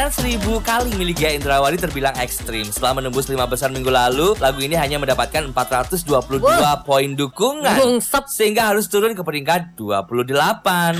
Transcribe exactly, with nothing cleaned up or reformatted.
Seribu kali milik Gia Indrawati terbilang ekstrim. Setelah menembus lima besar minggu lalu, lagu ini hanya mendapatkan empat ratus dua puluh dua poin dukungan, Bungsep. sehingga harus turun ke peringkat dua puluh delapan.